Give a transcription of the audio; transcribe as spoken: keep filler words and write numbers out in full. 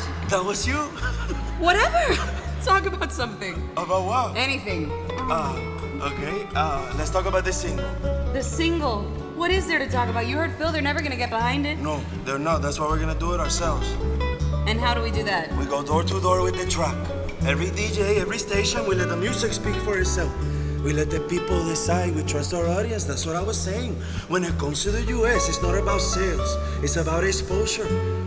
That was you? Whatever. Talk about something. About what? Anything. Uh, okay. Uh, let's talk about the single. The single. What is there to talk about? You heard Phil, they're never gonna get behind it. No, they're not. That's why we're gonna do it ourselves. And how do we do that? We go door to door with the track. Every D J, every station, we let the music speak for itself. We let the people decide. We trust our audience. That's what I was saying. When it comes to the U S, it's not about sales. It's about exposure.